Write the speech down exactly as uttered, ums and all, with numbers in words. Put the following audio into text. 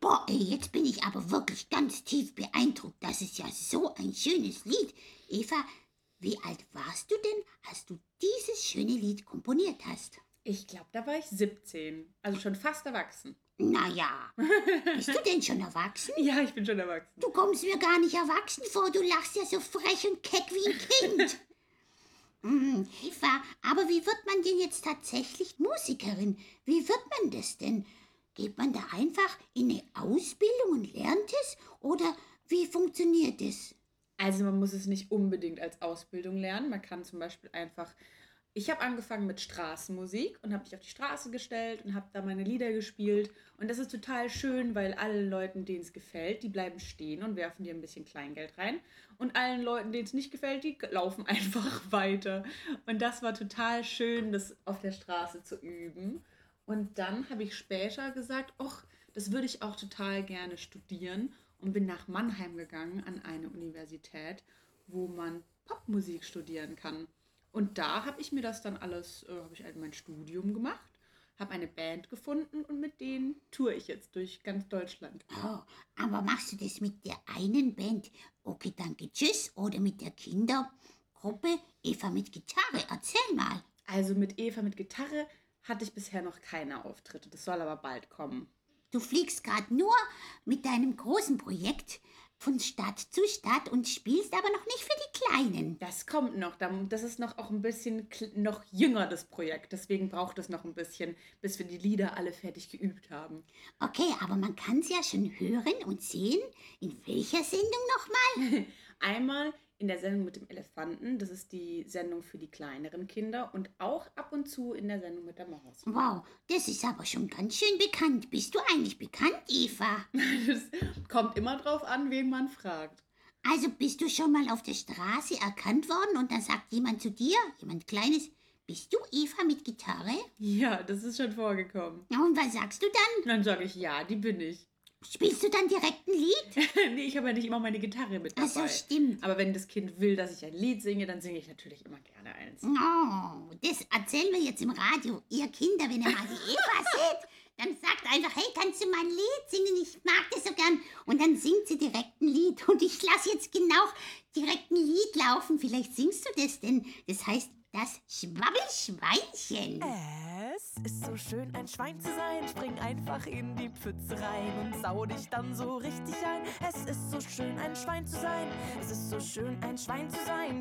Boah, ey, jetzt bin ich aber wirklich ganz tief beeindruckt. Das ist ja so ein schönes Lied. Eva, wie alt warst du denn, als du dieses schöne Lied komponiert hast? Ich glaube, da war ich siebzehn, also schon fast erwachsen. Naja, bist du denn schon erwachsen? Ja, ich bin schon erwachsen. Du kommst mir gar nicht erwachsen vor, du lachst ja so frech und keck wie ein Kind. hm, Eva, aber wie wird man denn jetzt tatsächlich Musikerin? Wie wird man das denn? Geht man da einfach in eine Ausbildung und lernt es? Oder wie funktioniert es? Also man muss es nicht unbedingt als Ausbildung lernen. Man kann zum Beispiel einfach... Ich habe angefangen mit Straßenmusik und habe mich auf die Straße gestellt und habe da meine Lieder gespielt. Und das ist total schön, weil allen Leuten, denen es gefällt, die bleiben stehen und werfen dir ein bisschen Kleingeld rein. Und allen Leuten, denen es nicht gefällt, die laufen einfach weiter. Und das war total schön, das auf der Straße zu üben. Und dann habe ich später gesagt, ach, das würde ich auch total gerne studieren. Und bin nach Mannheim gegangen an eine Universität, wo man Popmusik studieren kann. Und da habe ich mir das dann alles, äh, habe ich halt mein Studium gemacht, habe eine Band gefunden und mit denen toure ich jetzt durch ganz Deutschland. Oh, aber machst du das mit der einen Band, okay, danke, tschüss, oder mit der Kindergruppe Eva mit Gitarre? Erzähl mal. Also mit Eva mit Gitarre hatte ich bisher noch keine Auftritte, das soll aber bald kommen. Du fliegst gerade nur mit deinem großen Projekt von Stadt zu Stadt und spielst aber noch nicht für die Kleinen. Das kommt noch, das ist noch auch ein bisschen noch jünger, das Projekt. Deswegen braucht es noch ein bisschen, bis wir die Lieder alle fertig geübt haben. Okay, aber man kann es ja schon hören und sehen. In welcher Sendung nochmal? Einmal in der Sendung mit dem Elefanten, das ist die Sendung für die kleineren Kinder und auch ab und zu in der Sendung mit der Maus. Wow, das ist aber schon ganz schön bekannt. Bist du eigentlich bekannt, Eva? Das kommt immer drauf an, wen man fragt. Also bist du schon mal auf der Straße erkannt worden und dann sagt jemand zu dir, jemand Kleines, bist du Eva mit Gitarre? Ja, das ist schon vorgekommen. Ja, und was sagst du dann? Dann sage ich, ja, die bin ich. Spielst du dann direkt ein Lied? Nee, ich habe ja nicht immer meine Gitarre mit dabei. Ach so, stimmt. Aber wenn das Kind will, dass ich ein Lied singe, dann singe ich natürlich immer gerne eins. Oh, das erzählen wir jetzt im Radio. Ihr Kinder, wenn ihr mal die Eva seht, dann sagt einfach, hey, kannst du mal ein Lied singen? Ich mag das so gern. Und dann singt sie direkt ein Lied. Und ich lasse jetzt genau direkt ein Lied laufen. Vielleicht singst du das denn. Das heißt, das Schwabbelschweinchen. Es ist so schön, ein Schwein zu sein. Spring einfach in die Pfütze rein und sau dich dann so richtig ein. Es ist so schön, ein Schwein zu sein. Es ist so schön, ein Schwein zu sein.